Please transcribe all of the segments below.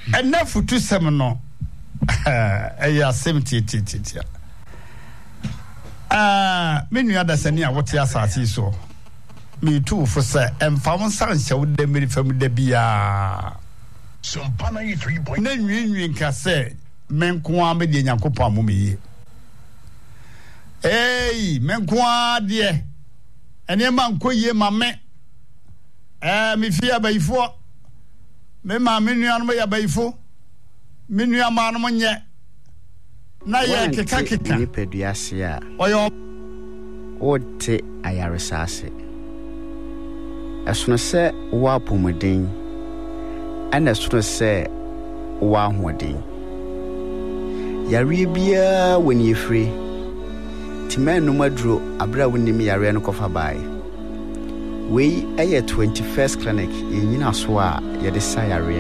enough to semino eya semti titia menu ada sani a wote asase so me too for say emfam sanche wo de meri fam de bia Sompana 3. na nwinwin ka say menko a me de Nyankopon amomeye menko a de ene man koye mame me fia bayifo me ma menu anu ya bayifo menu amanu monye na ye keka ni peduase a oyo wote ayaresase esono se wa pomodin ana esono se wa hodin yare bia woni efre timanu madro abra wonim yare no kofa bai we aye 21st clinic yenyina so a ye de sa yare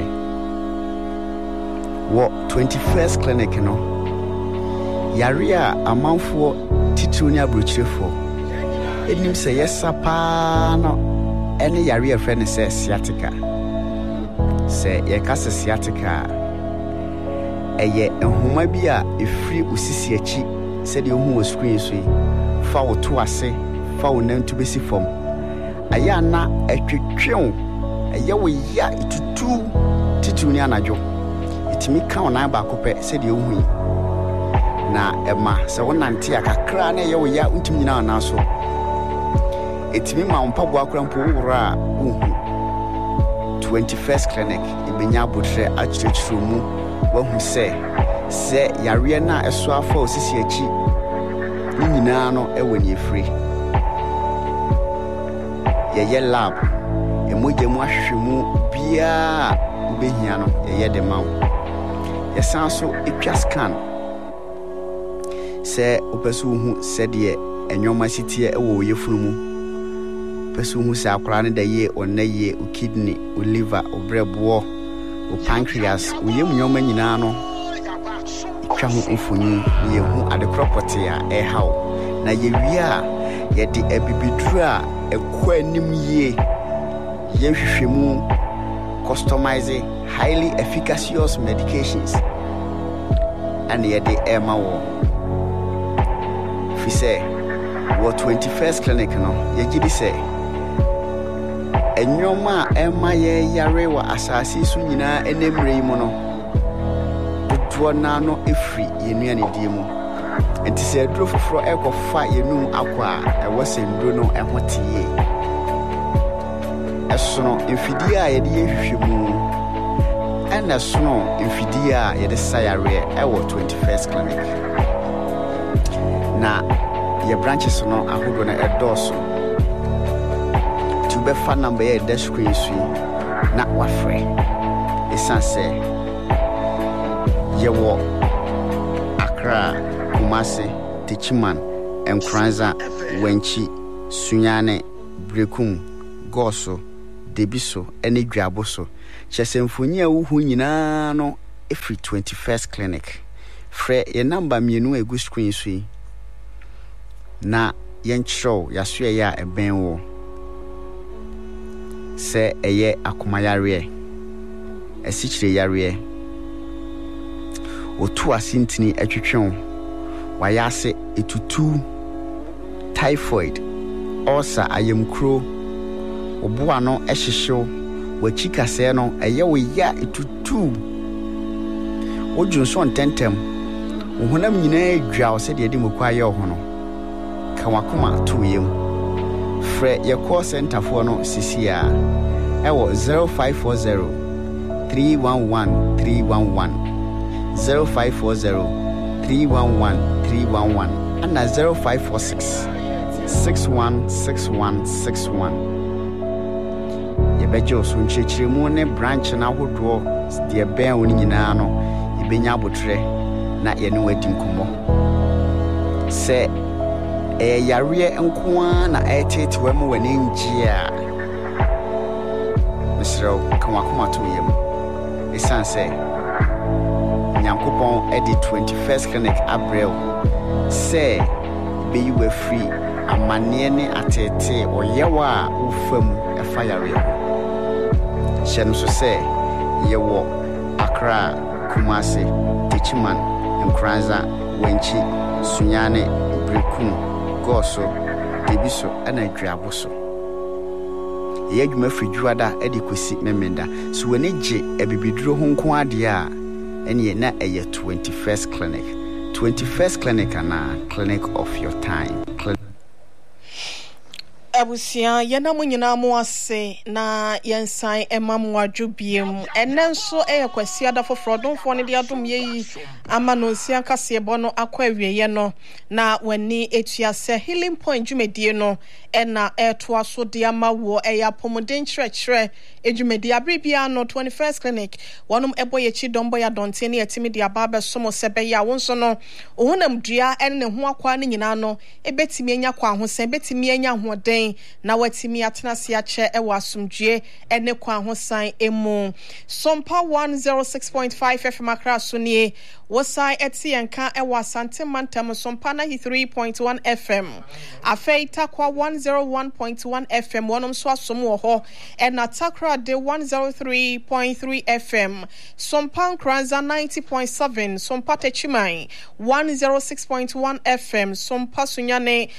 wo 21st clinic no yare a amanfo tituni abrochirefo enim se yesa pa no ene yare a friend se sciatica se ye kase sciatica eye ehoma bi a efri osisi achi se de ohu screen so fa wo to ase fa wo nantu besi fom aya na etwetwew eye wo ya itutu tituni anajo itimi kan na ba kopɛ se de ohu na ema se wonante akakra na eye wo ya untimi nyina na so itimi ma mpabo akra mpo wura ohu 21st clinic ibenya botre achirechiro mu wahu se yare na eso afa osisi achi ni nyina no ewani efri ye lab emoje mu ahwehwemu bia ubehia no ye de mawo ye sanso etwa scan se opesu hu se de enwoma sitie ewo yefunu mu pesu hu se akora ne da ye onaye o kidney o liver o brebo o pancreas o yem nyoma nyina no twa ho mfoni ye hu adekropote a ehaw na ye wia ye de abibidru a ekwa anim ye hwehwemu customizing highly efficacious medications and ye de emawo fi say wo 21st clinic no ye gidi say enyoma ema ye yare wa asasi su nyina enemre mu no dodo na no efri yenuane die mu enti se duro foforo ekofa yenum akwa ewo sendro no ehotie esono mfidie a ye de hwehwemu ena sono mfidie a ye de sayare ewo 21st clinic na ye branches no ahodo na edoso to be fan number ye dash screen su na wafre esanse ye wo Accra Kumasi Tichiman Enkranza Wenchi Sunyane Brekum Goso Debiso ene Dwaboso Chesemfoni a wuhu nyina no every 21st clinic frɛ ye number mienu egu screen so na yenchrow yasue ya ebenwo se eye akomayare esichire yare otu asintini etwetwen wayase etutu typhoid ulcer ayemkro oboa no ehyehyew wachika se no eye wo ya etutu ojunso ntentem ohunam nyina edwa o se de de mokwa ye ohono kawakoma tuyem frɛ ye call center for no sisia ewo 0540 311 311 0540 311 311 and 0546 616161 yebejo so nchechiremu ne branch na hodo de ben oni nyina no yebenya abotre na ye ne wadi nkomo se yare enkoa na etete wemu wani njia misro kanwakoma to yem esanse Nyankopon edi 21st clinic Abril say be you were free amane ne atete oyewa ufam efayare shen so say yewo Accra, Kumasi, Tichiman, Nkranza, Wenchi, Sunyane, Brikun, Goso, Bibiso, and Adriaboso. Yedma Frijuada, Ediquisi Memenda, so when a bibidro Honquadia, and yet not a 21st clinic. 21st clinic and clinic of your time. Abusia yena munyina mo ase na yensan emamu adwubiem enenso kwasi ada fofrodonfo ne de adom ye ama no nsia kase bo no akwa awieye no na wani etuase Healing Point dwumedie no na etoa so de ama wo pomoden kyerɛkyerɛ edwumedie abribia no 21st clinic wonom eboye chi dombo ya donte ne yetimi de aba somo sebe ya wonso no ohunam dua ne ho akwa ne nyina no ebetimi anya kwa ahosen ebetimi anya hoden na watimi atena se ache ewa asumdue ene kwa hosan emu Sompa 106.5 FM Accra Sunie wosai etienka ewa Sante Mantam Sompa 93.1 FM afeita kwa 101.1 FM wonom so asom wo ho ena Takra de 103.3 FM Sompa Nkranza 90.7 Sompa Techiman 106.1 FM Sompa Sunyane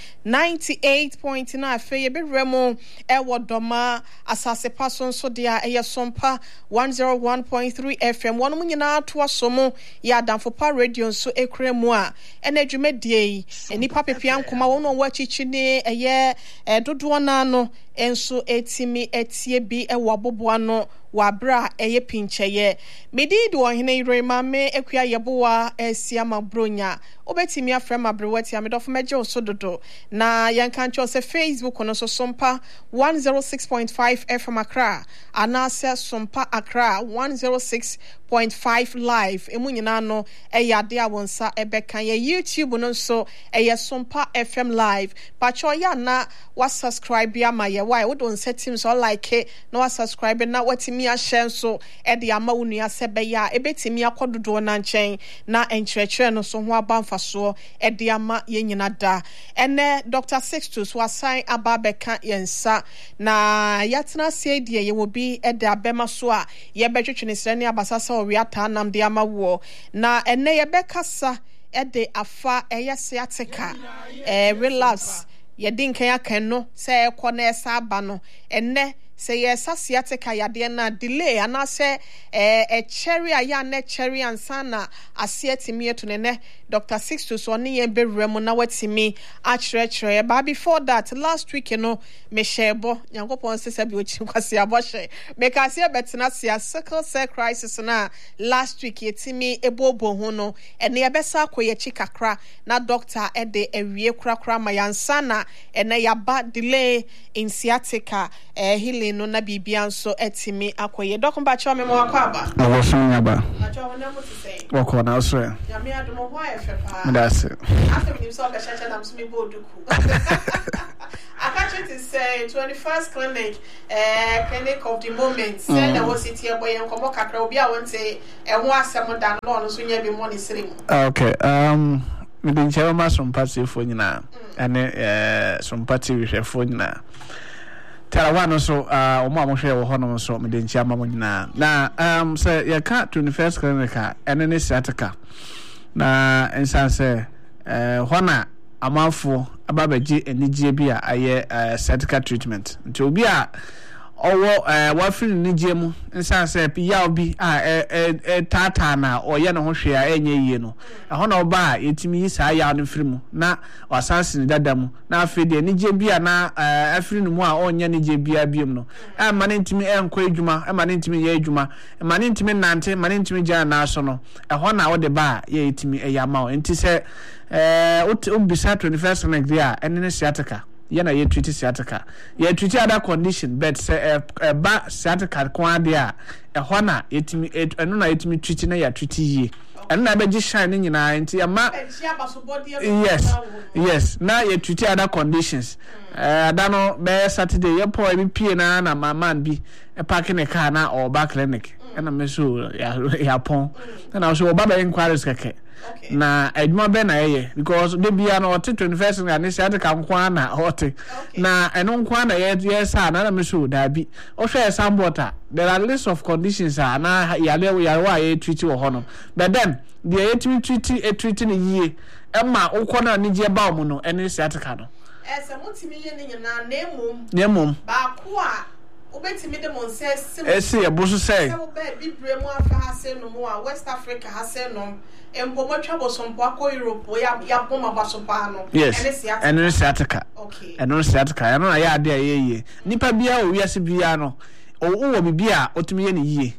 98.9 afeye Remo ewo doma asase pason so dia Sompa 101.3 FM wono nyina to asomo ya danfopa radio so ekremu a ena dwumedie enipa pepia nkoma wono wachichi ne dodo na no enso etimi etie bi ewo aboboa no wabra pincheye medid wo hene irema me ekua yeboa esia mabronya obetimi afrem abrewati amedofo meje osododo na yankancho se Facebook no so Sompa 106.5 FM Accra anase Sompa Accra 106.5 live emunyina no yade awonsa ebeka ye YouTube no so Sompa FM live pacho ya na wa subscribe ya maye why we don't set him so like it no wa subscribe na watimi ahye so de ama wonua sebe ya ebetimi akododo na nchen na enkyerɛkyerɛ no so ho abamfa so de ama yenyina da ene Dr. Sixtus wasan ababeka yensa na yatena se die ye wobi de abema so a ye betwetwe ne srɛ ne abasasa owiata nam de ama wo na ene ye bekasa de afa sciatica relapse ye dinkan akan no se ekɔ na esa aba no ene say yes sciatica yade na delay and say a cherry aya na cherry ansana asietimi to ne Dr. Sixtus oni ye be remu na watimi achire but before that last week me shebo yankopon se bi ochi kwase aboshe because ye betena sia sickle cell crisis na last week yetimi ebobo ho no ene ye besa akoye chikakra na doctor ede ewie krakra mayansana ene yaba delay in sciatica healing no na bibia nso etimi akoye dokumba cho me mo akwa aba wo sun aba acho wona mo say wo ko na so ya me adomo ho efepa that's after me so ka chacha na msumi boduku Akachi to say 21st clinic clinic of the moment say there was it here boy enkomo kakra obi a won say ho asem da no so nya bi mo ne sire mu okay me den chewa ma Sompa fo nyina ene Sompa TV fo nyina tara wano so omo amohwe wo hono so me den chia ma mo nyina na say ye ka 21st clinic ene ne sciatica na ensan say hona amafo ababaji enigye bi a aye sciatica treatment nti obi a owo wafiri nigye mu ensan say piya obi a tata na oye ne ho hwe a enye yie no hona oba a yetimi yi saa ya no firi mu na wasanse ne dada mu na afi de nigye bi a na afiri no mu a onye nigye bi a biem no ma ne ntimi enko adwuma ma ne ntimi ye adwuma ma ne ntimi nante ma ne ntimi gya na so no hona wo de ba ye yetimi eyama o enti se bisa 21st clinic there ene sciatica yana ye treat sciatica ye treat other condition but say ba sciatica kwa dia hona yetimi eno na yetimi treat na ya treat yi eno na beji shine nyina enti ama yes na ye treat other conditions adano be Saturday ye po bi pie na mama bi e park ne car na or back clinic ɛna me so ya pon na so oba ba inquiries keke na adwuma be na yeye because de bia na ote 21st na ne sciatica nkwa na ote na eno nkwa na ye sa na me so da bi o hwe sambota there are list of conditions na yale wa ye treat wo hono but then the ye treat ni yie emma ukọ na ni je ba mu no ene sciatica no se mutimi ye ni na nemum ba ko a obetimi de mon se esi e boso se wo ba bibre mu afa ha se no mu a West Africa ha se no empomo twa bosompo akọ Europe ya poma basopa no ene sciatica okay ene sciatica ya no ya ade ye nipa bia o wiase bia no o wo bibia otimi ye ni yie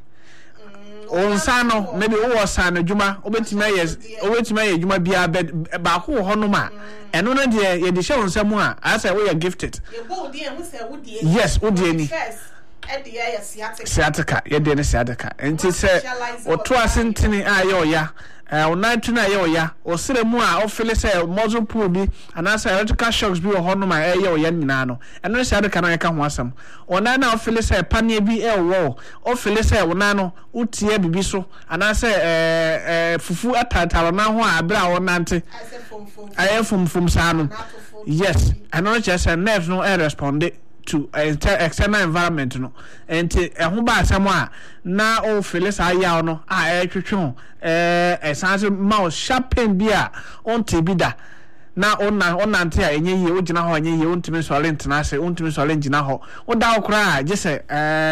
onsa no maybe wo san adwuma obetimi aye adwuma bia ba ko ho no ma eno no de ye de hye onsam a asa we are gifted yes wo de ni sciatica ye de ni sciatica enti se oto asentini aye oya onatu na ye oya osere mu a ofele se muscle pull bi anasa electrical shocks bi ho no ma ye oya nyina no eno sciatica na ye ka ho asam ona na ofele se panie bi wo ofele se wona no utie bibi so anasa fufu atatalo na ho a bra wonante aye fum sa no yes eno just nerves no respond to external environment no enti ehun ba asem a na o feel sa ya no a twetwe esanse ma o sharpen bi a on tibida na onante a enye yie ogina ho enye yie ontimi so rent na ase ontimi so rent na ho o da okra je se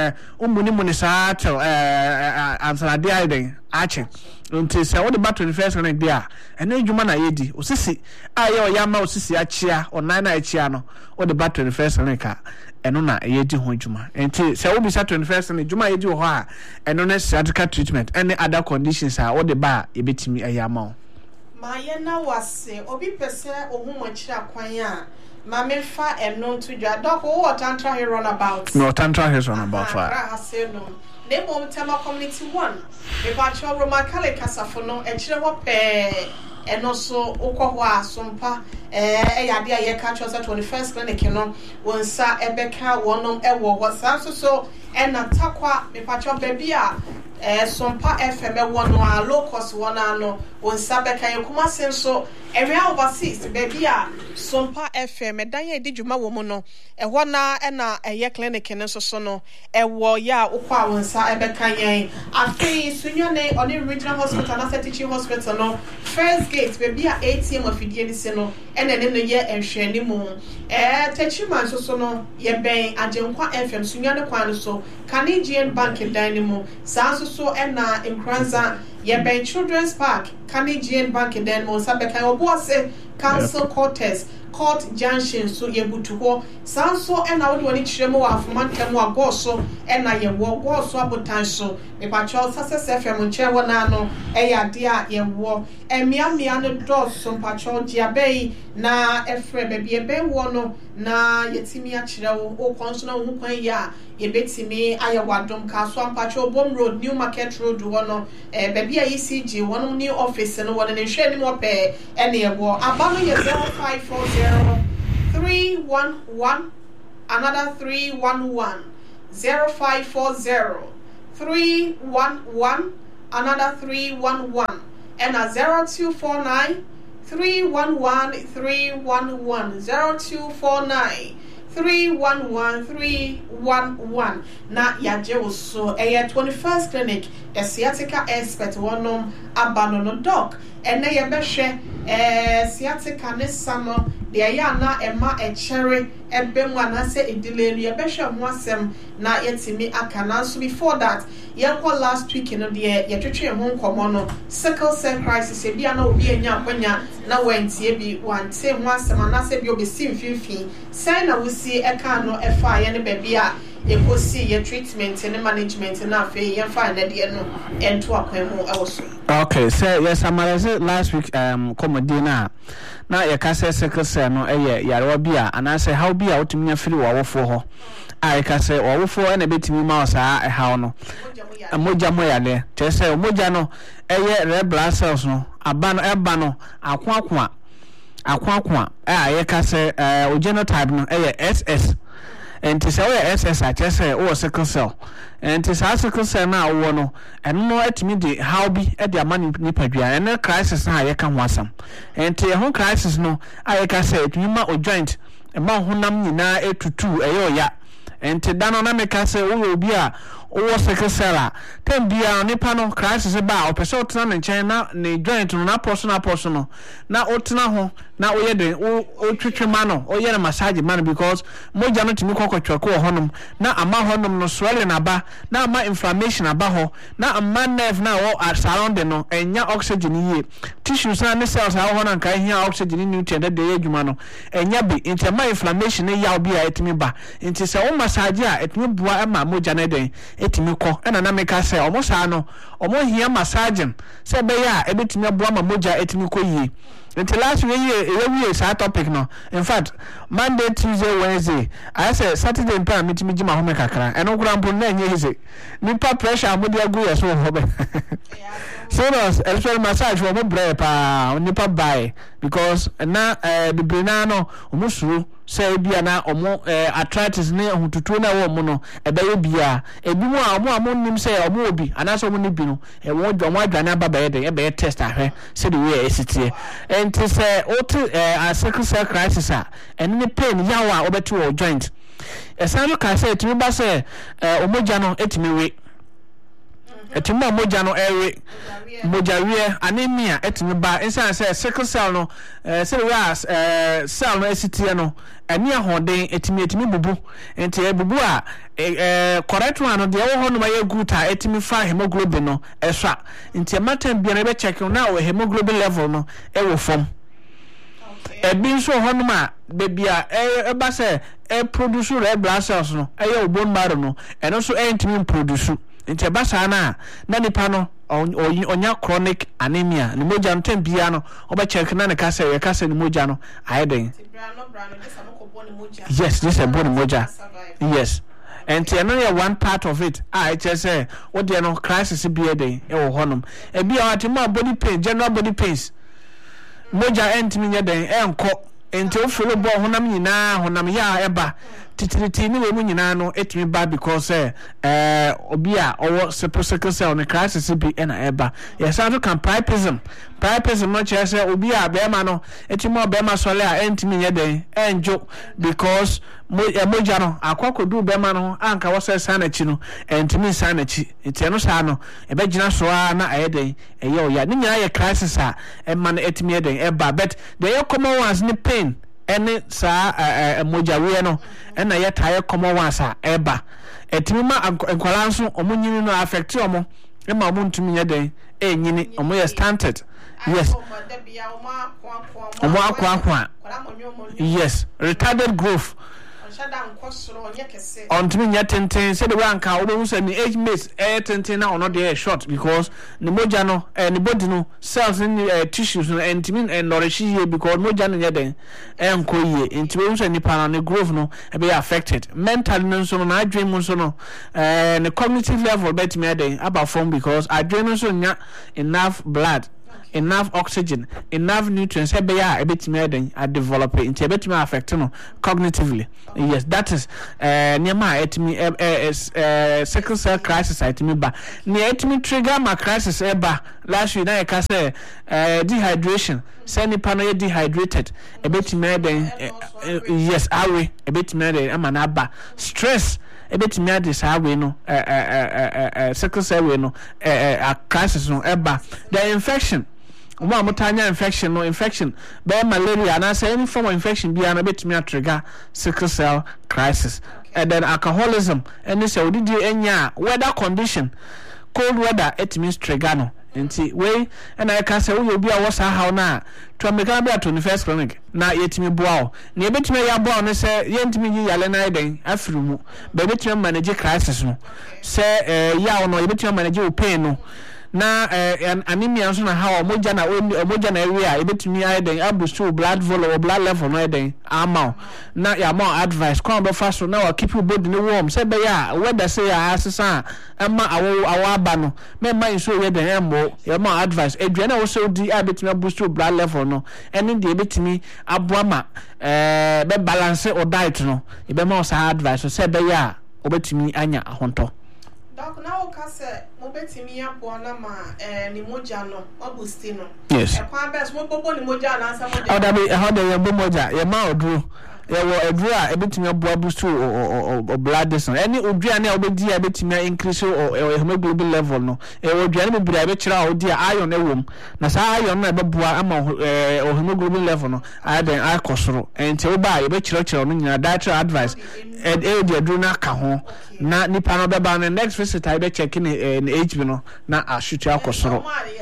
muni sa tel answer dey den ache nti se wo de ba 21st rent bi a ene adwuma na yedi osisi a ye o ya ma osisi achia onan na achia no wo de ba 21st rent ka eno na yedi ho adwuma enti se wo bi sa 21st rent adwuma yedi ho a eno na surgical treatment any other conditions a wo de ba e betimi ayama Mayena wase obi pese ohumachira kwan a ma mefa eno to dwa doc what tantra here run about no tantra here run about fa ha se no ne mom tema community 1 e ba cho Roma Kale kasafo no e kire wo pe eno so ukọ ho asompa yade a ye ka cho 21st clinic no wonsa ebeka wonom ewo ho so ena takwa me pa cho baby a sompa FM wono a low cost wona no wonsa beka ye kuma senso area overseas baby a sompa FM dan ye di dwuma wo mu no ho na ena eye clinic ne so no ewo ya ukọ wonsa ebeka yen afi sunyane oni regional hospital na teaching hospital no first gate baby a ATM afidie ni se no ena ne no ye enhwani mu techiman so no ye ben agenkwa FM sunyane kwan so Canadian Bank dan ni mu so ena Nkranza ye ben Children's Park Canadian Bank dan mo sabeka obo se Council Quarters Court Junction so ye butu ho so ena wo woni kiremu wa afomantem wa go so ena ye wo go so abotan so me pa cho success FM nche wona no ya de a ye wo emia no do so pa cho dia bei na efre be be be wo no na yetimi a kire wo konso na wo kwan ya ye betimi aye wadom ka so ampa cho Bom Road New Market Road wo no baby a ECG one new office no one ne hwe ni mo pe ene ye wo abano ye 0540 311 another 311 0540 311 another 311 and a 0249 311 311 0249 311 na yaje so 21st clinic the sciatica expert wonom abano no doc ene ye behwe sciatica ne samo de ya na ema echere ebemu anase edilelu ye behwe ho asem na yetimi akana so before that ye ko last week no de ye twetwe ho nkomo no sickle cell crisis e bia na obi anya akwanya na wantie bi wante ho asem anase bi obesi mfimfin sai na wusi eka no efa ye ne baby a ekosi ye treatment and management na fe ye fa na de no ento akwan ho also okay so yes amaraze last week comedy na ye ka say sickle cell no yarewa bia anase how bia otumi afiri wawofo ho ai ka say wawofo na betimi ma osa how no moja moyale che say moja no red blood cells no aba no akwa ye ka say genotype no SS and to say SS I just say or sickle cell and to say sickle cell now one and no at me the how be at their money nipadua and a crisis now you can want some and to your home crisis no I can say it you might joint a man who nam na 8 to 2 ya and to dan on America say will be a or sickle cell 10 bia nipa no crisis about person in China ni joint na personal na otena ho na oye den o twetwe ma no oye na massage man because moja no timi kokotweko honum na ama honum no swelling aba na ama inflammation aba ho na ama nerve na o surround no enya oxygen yie tissues na cells ha ho na nka hia oxygen nutrient de dey adwuma no enya bi inti ama inflammation ya obi a etimi ba inti se o massage a etimi bua ama moja na den etimi ko na na meka se omo sa no omo hia massaging se be ya ebetimi bua ma moja etimi ko yie. Until last week, our topic no. In fact, Monday, Tuesday, Wednesday, I said Saturday and time meet me Jima Home Kakra, and no grandpa name easy. Nipa pressure, I'm with your good as well. So, as well, massage for my bread, nipa buy because now the Brenano, Musru, say Biana, or more arthritis near who to tuna woman, a baby, a bua, more among say, or more be, and also when you be, and what your white Ganaba bed, a bear test at her, said the way is it here. And to say, a sickle cell crisis, and any pain, yawa, over to a joint. As I look, I say to me, say, Omojano, etimi. Etimo mojano ewe mojawie anemia etimi ba insan say sickle cell no say we cell no esitie no ani ahoden etimi bubu enti bubu a correct one no de wo ho no ma ye good a etimi fa hemoglobin no eswa enti matem bia na be check na hemoglobin level no e wo form ebi nso ho no ma be bia e ba say produce red blood cells no e ye bone marrow no eno so entimi produce nti basa na nipa no onya chronic anemia ni moja no tempia no oba check na ne kase we kase ni moja no ayeden yes this a bone moja yes and another one part of it I just say what dey no crisis be eden e wo honum e bia watimo body pain general body pains moja entimi nya den enko enti o feel bo honam nyina honam ya eba titiriti ni we mu nyina no etimi ba because obi a owo sickle cell ne crisis bi na eba yes I can priapism no che say obi a be ma no etimi obe ma sole a entimi nya den enjo because moja no akwakodu be ma no anka wo say sanachi no entimi sanachi enti no sa no ebe gina so na ayeden eye oya ni nyina ye crisis a ema no etimi eden eba but the common ones ni pain any sa mojawe no na ye taye common ones a eba etimi ma enkwala nso omunyini no affect omo ema omo ntumi nya den enyini omo ye stunted yes omo akwa yes retarded growth on to me tenten said the rank almost an age mates tenten now not there short because the mojano and the body no cells in tissues and timin and nourish because mojano yaden and koye into any pan on the growth no be affected mentally no so na dream so no and the cognitive level bet me about form because I dream so enough blood enough oxygen enough nutrients e be ya e betimi eden a develop into e betimi affect no cognitively yes that is niema etimi sickle cell crisis etimi ba ne etimi trigger ma crisis e ba last week na e ka say dehydration say ni pano dehydrated e betimi eden yes awe e betimi eden ama na ba stress ebetimi ade saa we no sickle cell we no a crisis no eba the infection Uma mutanya infection no infection by malaria and as any form of infection be an betimi trigger sickle cell crisis and then alcoholism and this we did enya weather condition cold weather it means trigger no nti we and I can say we obi a wasa how na to make am be at 21st clinic na yetimi boa na yebetimi ya boa no say yentimi yi yale na den afiri mu be betimi manage crisis no say ya no yebetimi manage pain no na anemia so na ha omoja na area ebetumi ayeden abustu blood volume or blood level no eden ama na ya more advice kwa be fa so na wa keep your body ni warm say be ya weather say ya asesa ama awo aba no me man so we den embo ya more advice aduane wo so di abetumi abustu blood level no ene de ebetumi aboama be balance or diet no e be ma sa advice so say be ya obetumi anya ahonto. Doc, now kase mo betimi abo na ma ni moja no obusti no. Yes. E kwa best mo bobo ni moja na ansa mo de. Oda be how dey bo moja ye ma oduro. Ye wo eduro a ebetimi abo abustu o blood this no. Any odua na obedi a ebetimi increase o hemoglobin level no. E odua na bibira be kira odi a iron e wom. Na sa iron na be boa ama o hemoglobin level no. I den I kosoro. Enti wo ba ye be kira no nyina dietary advice. E dey aduro na ka ho. Na nipa no be ba no next visit I be check in HB no na ashutu akosoro.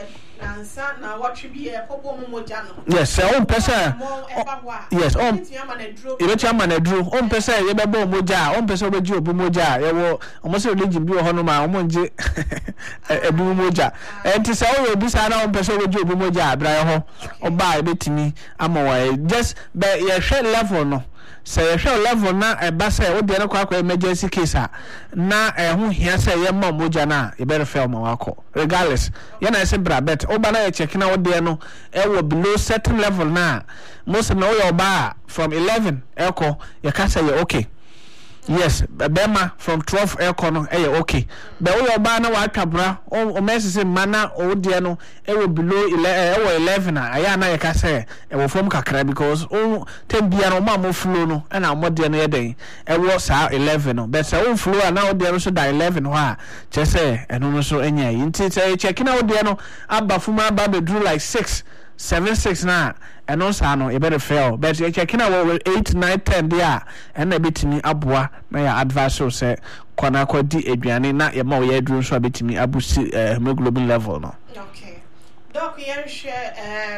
Yes, on person. Yes, on. Ibeti ama na dru. On person ye be bo moja, on person be ji obu moja. Ye wo almost religion bi ho no ma omonje ebu moja. Enti se o obi sa na on person be ji obu moja abra ho. Oba ebetimi ama wa just be ye hwe level no. Say a show level na a bassa or the other emergency case na who here say your mom mojana, you better fail Mawako. Regardless, Yana say brabet, Obana checking out there no, will below certain level now. Most of know your bar from 11 echo, you can't say you're okay. Yes, Bema from 12 econo, okay. But all your banner wa cabra, or message mana or diano, it will below 11. I na can say, it will form cacra because all 10 piano mamma flu and our more than day. It was 11. But so flu and now there also 11. Why? Just say, and also any inti checking out diano, Abba Fuma Baby drew like 6-7-6 now. And also no you better fail but you checking out 8 9 10 there and a bit me abua na ya advice so say kwana kwadi aduane na ye ma ye aduru so bit me abusi hemoglobin level no. Okay, doc yen share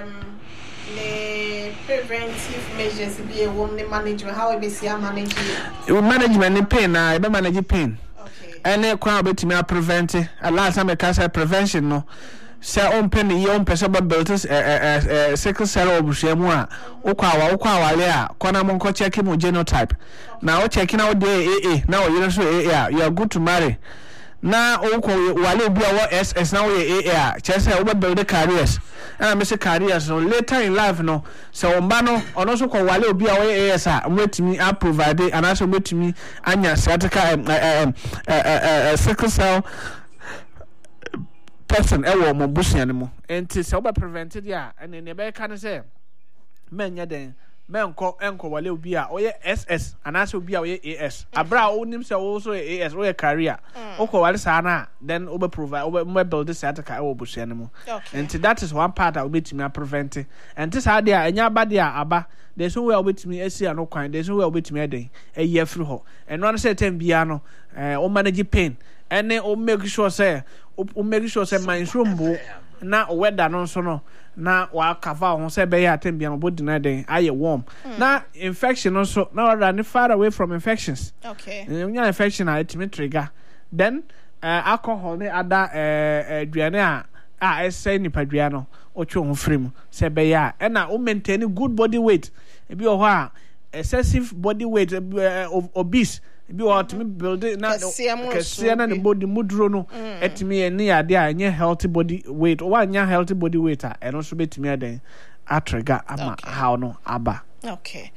the preventive measures be a woman management how we see manage management pain na e be manage pain. Okay, and kwa bit me prevent a last time I can say prevention no. Say on penny young person built sickle cell obusiemu a ukwa wale a kona monko check him genotype now checking out the AA now you so AA you are good to marry na ukwa wale obi a SS now we AA chese oba build careers and Mr. careers no later in life no so omba no ono so kwa wale obi a we AS a mwetimi a provide and also mwetimi anya sciatica sickle cell person ewo mo busian mu enti se oba prevented ya ene ne be ka ne se menya den menko enko wale obi a oye SS anase obi a oye AS abra onim se wo so AS oye career okọ wale sa na then oba provide oba build this attack ewo busian mu enti that is one part that we betimi prevent enti sa dia enya aba dia aba there's no way obetimi esi anokwan there's no way obetimi eden eyi afri ho eno no se tem bia no o manage pain ene o make sure say my room na weather no so no na wa cover ho say be ya tem bia no body na den aye warm na infection no so na run far away from infections. Okay, nya infection a it trigger then alcohol ne other aduane a say ni padua no otwe ho frame say be ya e na o maintain good body weight e bi o ho a excessive body weight obese bi what me build na kese na the body mudro no etimi eni ade a nye healthy body weight o anya healthy body weight a eno so betimi aden atrigger ama how no aba. Okay,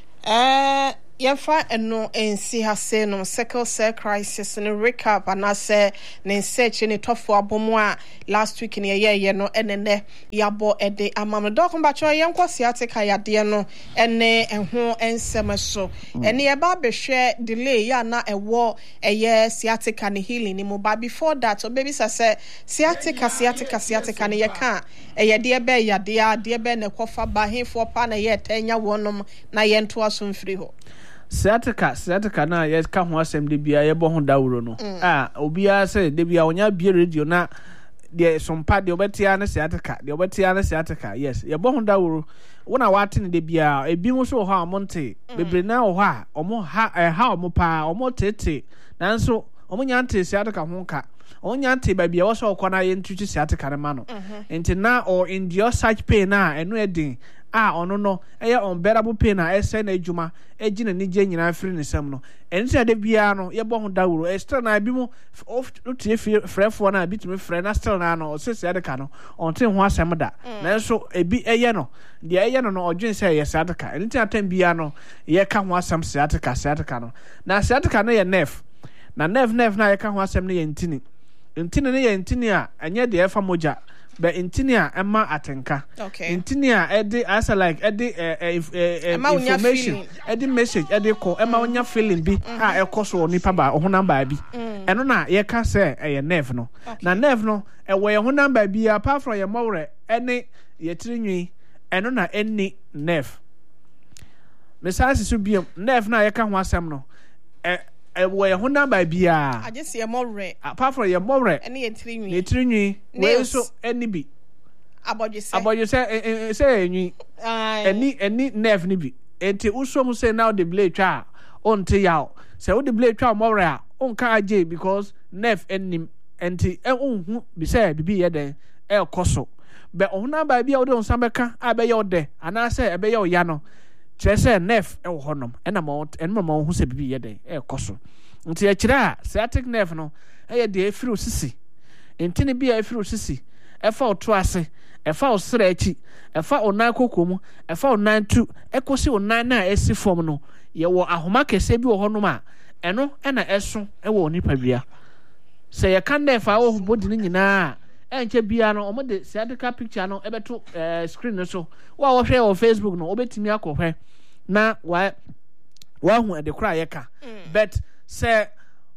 yɛmfa ɛno ɛnsi ha se no sickle cell crisis no recap anase ne nsechi ne tɔfo abomu a last week ne yɛyɛ no ɛnene yɛabɔ ɛde amam no dɔko mbacho yɛnkɔ sciatica yadeɛ no ɛne ɛho ɛnsɛm so ɛne yɛba bɛhwɛ delay ya na ɛwɔ ɛyɛ sciatica ne healing ne mu ba before that obebisa sɛ sciatica ne yɛka ɛyɛ deɛ bɛ yadeɛ deɛ bɛ ne kɔfa ba hemfo pa na yɛ tanya wɔnom na yɛnto aso mfiri ho. Sciatica na ye ka ho asem de bia ye bo ho dawuro no obia say de bia onya bia radio na de sompa de obetia na sciatica yes ye bo ho dawuro wona wate ne de bia ebi mo so ho amonte bebre na ho a omo ha omo pa omo tete nanso omo nya ante sciatica ho ka onya te ba bia wo so okọ na ye ntutu sciatica ne ma no enti na or endure such pain na eno edin ono no eye unbearable pain na ese na adwuma egi na nije nyina firi ne sam no enti de bia no ye bo ho dawuro extra na bi mu otie frefo na bitumi frɛ na still na no osese de ka no onte ho asɛm da na so ebi eye no de eye no no odwen sɛ ye sciatica enti atam bia no ye ka ho asɛm sciatica no na sciatica no ye nerve na nerve na ye ka ho asɛm no ye ntini ne ye ntini a enye de efa moja be intini a ema atenka intini a edi asa like edi information edi message edi call ema onya feeling bi a ekoso nipa ba honam ba bi eno na ye ka say eye nerve no na nerve no ewo ye honam ba bi apart from ye mowre ene ye tirinwi eno na eni nerve mesase so bi nerve na ye ka ho asem no we ho number bia agese ye more apart from ye more ene ye tirinwi we so eni bi abodje say enwi eni nerve ni bi enti usom say now the blade twa onte yaw say the blade twa more a onka aje because nerve enim enti onhu bi say bibi ye den koso be ho number bia wo de onsan beka abeye ode ana say ebeye oya no say nerve e wo honom ena ma hu se bibi ye den koso nti e kira sciatic nerve no e de efiri osisi ntini bia efiri osisi e fa oto ase e fa osra achi e fa onan kokomu e fa onan tu e kosi onan na esi form no ye wo ahoma kese bi wo honom a eno ena eso e wo nipa bia se ye kan nerve a wo body ni nyina enche bia no omo de sciatic picture no e beto screen no so wa wo hwe wo Facebook no obetimi akohwe na wa hu de kra ye ka but say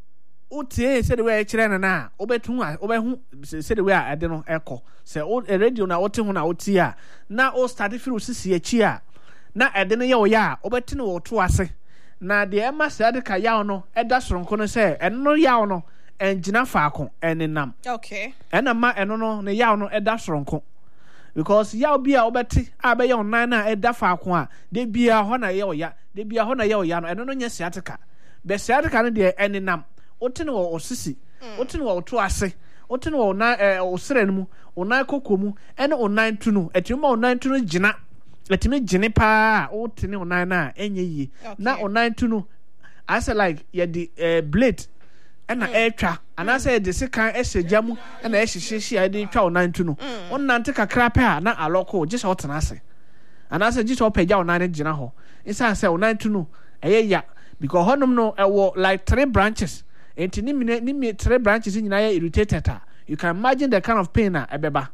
utie say the way kire na obehu say the way ade no eko say o radio na wote hu na wotie a na o start firu sisi achi a na ade no ye wo ya obeti no wo to ase na de e ma say ade ka ya no eda soronko no say eno no ya no engina faako enenam okay enama eno no ne ya no eda soronko because yaw bia obeti abe ya onan na eda faako a de bia ho na ye wo ya de bia ho na ye wo ya no eno no nya sciatica be sciatica no de enenam otene wo osisi otene wo to ase otene wo na osrenu mu onan kokomu ene onan tu no etima onan tu no gina etime gine pa otene onan na enye yi na onan tu no as like ye the blade ena etwa anase de sekan ehyejamu ena ehyehyehye de twa onan tu no onnante kakra pa na aloko gisa otena ase anase gisa opagya onan ne gina ho isa se onan tu no eya because honum no ewo like 3 branches enti ni 3 branches nyina ya irritated you can imagine the kind of pain na ebeba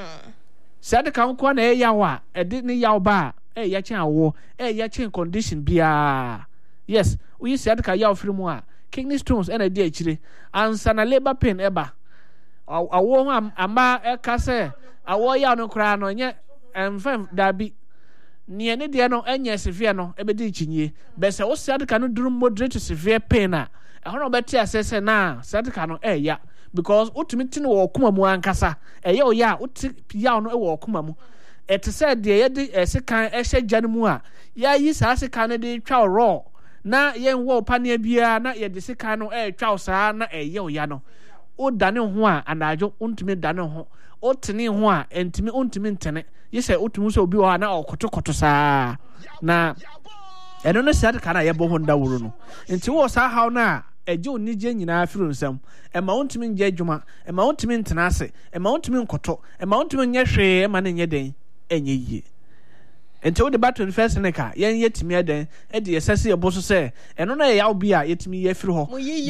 said ka nko na eya wa edi ni yaw ba ya chen awo ya chen condition bia yes we said ka yaw firi mu a kidney stones and edi achire ansa na labor pain eba awo ho amba ka se awo ya no kra no nye emfam dabi ni ene de no enye severe no ebedi chinye be se wo said ka no duru moderate to severe pain a ehona obeti asese na said ka no ya because ultimate no wo kuma mu ankasa eye o ya uti ya no e wo kuma mu et said de ye de sekan ehye gya no mu a ya yi sa sekan no de twa raw na ye wo pane bia na ye de sekan no twa sa na eye o ya no o dane ho a anajo untimi dane ho o tene ho a entimi untimi ntene ye se utumu so obi o na okotokoto sa na eno no said kana ye bo ho ndawuru no enti wo sa haw na eje onije nyina afiru nsam ema wontimi nje adwuma ema wontimi ntena ase ema wontimi nkoto ema wontimi nye hwe ema ne nye den enye yie enti wo de battle first ne ka yen yetimi eden e de yesase eboso se eno na yaw bia yetimi ye afiri ho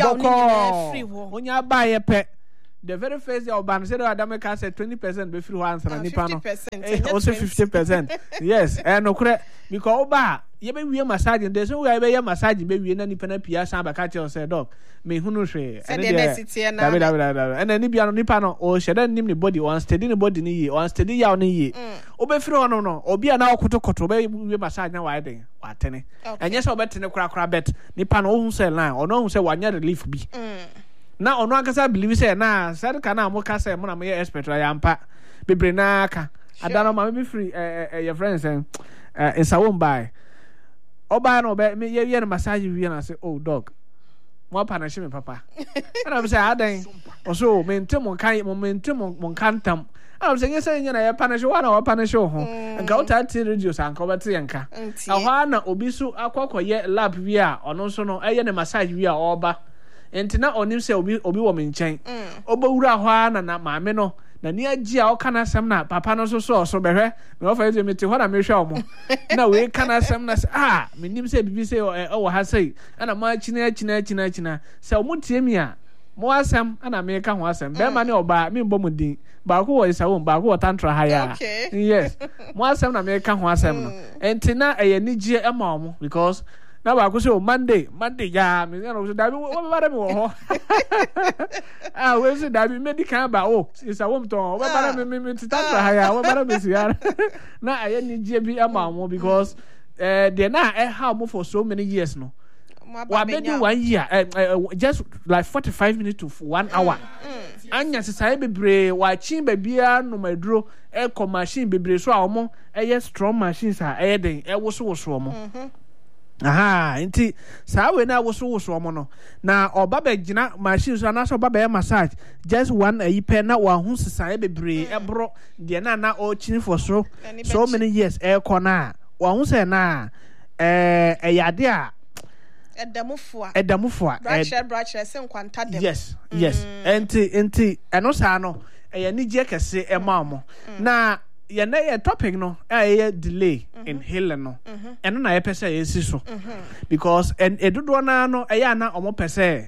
onya ba ye pe the very first day oban said Adam can say 20% be free answer nipa no also 50% yes no kure because oba ye be wie massage there so we be massage be wie na nipa na pia san ba ka tell say dog me hunu hwe and then bia no nipa no o sheda nim ni body on steady ni body ni on steady yaw ni yi obe free ono no obi na okotokoto be wie massage na wa den wa tene enye so obetene kura bet nipa no ohun say line ono ohun say wanya relief bi na ono akasa believe say na said kana mo ka say mo na mo ye expert ya mpa bebre na aka adano ma me free your friends in sawon by oba no be me ye na massage wi na say oh dog mo punish me papa and I'm say adan also maintain mo kantam I'm saying say na ya punish one or punish ho nka uta ti radio san ka obeti yanka ahwa na obi so akokoye lab wi a ono so no eye ne massage wi a oba entina onim say obi wo me nchen obawura ahwa na maame no na ni agi a okana asem na papa no so behwe me ofa eze meti ho na me hwa omo na we kana asem na me nim say bibi say o ha say ana ma china say omo tie mi a mo asem ana me ka ho asem be ma ne oba me mbo mudin ba ko wo isa wo ba ko wo tantra ha ya yes mo asem na me ka ho asem no entina eye ni gie e ma omo because na ba ko say Monday ya me no so dabi wo ba me wo ho we say dabi medical ba isa wo mton wo ba me tantra ha ya wo ba me siara na eye ni gie bi e ma omo because they na how mo for so many years no wa be do 1 year just like 45 minutes to 1 hour anya sesai bebre wa chin babia no maduro machine bebre so a omo strong machines a den woso omo aha nti sa we na woso omo no na oba be gina machine so na so oba be massage just one ayipe na wa hu sesai bebre ebro de na o chin for so many years na wa hu se na yade a Edamufua. Brachet, sen kwanta dem. Yes. Enti eno sa no ye ni je kese e ma mo. Na ye na ye topic no ye delay in healing no. Eno na ye pese ye si so. Because edudo na no ye na omo pese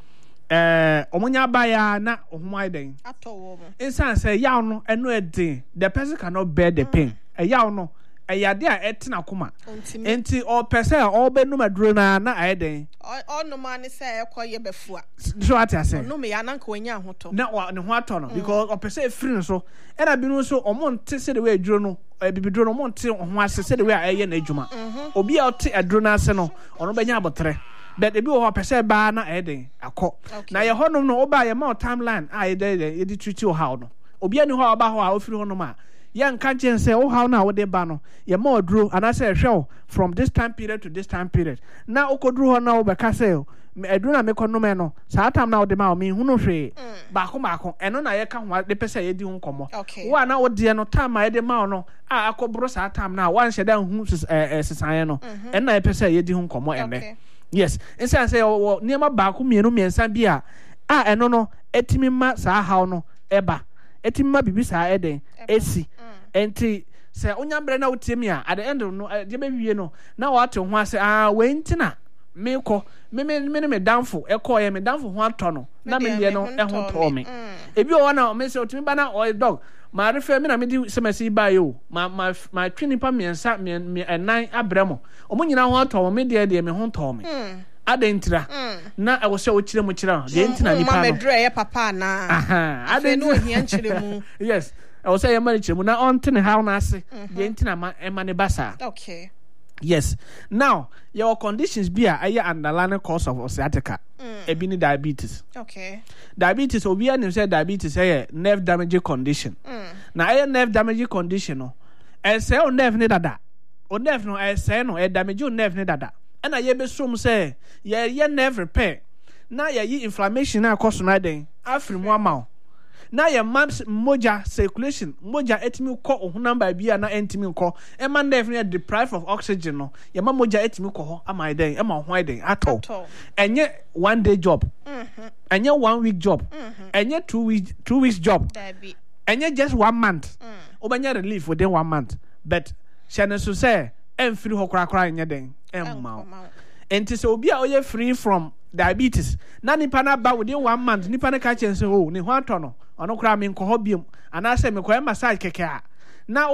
omo nya ba ya na ohumai den. Atowo mo. Insan say yaw no eno edin. The person cannot bear the pain. Yaw no ayade a etina kuma enti o pese o benu maduro na ayeden o no ma ne se ekoye befua so atiase no me ya na nka onya hoto na ne ho ato no because o pese free so era binu so o monte se de we aduro no bibiduro no monte ho ase se de we aye na adwuma obi a ote aduro na ase no ono benya abotre but ebi o pese ba na ayeden akọ na ye honom no oba ye ma timeline ayede ye di treat o how no obi ani ho oba ho a ofiri honom a yan kanchen say how na wo de ba no ye ma oduro ana say hwe from this time period to this time period na okoduro ho na wo be ka say eduro na me konom no saa time na wo de ma o me hunu hwe ba ko eno na ye ka ho de pese ye di hu komo wo na wo de no time ma ye de ma no a akobro saa time na wan hye da hu sesan no eno na ye pese ye di hu komo ene yes insa say wo niema ba ko mienu miensa bi a eno no etimi ma saa how no eba etimma bibi saa eden esi enti se onyambre na wotemi a at the end no de be wie no na wate ho ase we ntina me ko me danfo ekoye me danfo ho ato no na me de no ho to me ebi o na me se otimi ba na oil dog ma refe me na me di semesi ba yo ma twini pa miensa me enan abramo omunyina ho ato me de me ho to me adentira na I was so chire mo chira de ntina nipa no ma medre ye papa na adentira no hia chire mu yes I was say mani chire mu na ontene how na ase de ntina ma emane basa okay yes now your conditions be a underlying cause of sciatica ebi ni diabetes okay diabetes obi an say diabetes nerve damage condition na nerve damage condition no say o nerve ni dada o nerve no say no damage o nerve ni dada and I be some say ye nerve repair na ye inflammation na cause na den afri mu ama na ye maps moja circulation moja etimi ko ohunam ba bia na entimi ko e man nerve na deprived of oxygen no ye ma moja etimi ko ho ama den e ma ho den ato enye 1 day job enye 1 week job enye 2 weeks job enye just 1 month obanya relief within 1 month but shane so say emfiri ho krakra enye den emma enti so obi a oye free from diabetes na nipa na ba within 1 month nipa na ka chen say oh ni ho ato no ono kra me nko ho biem ana say me ko massage keke a na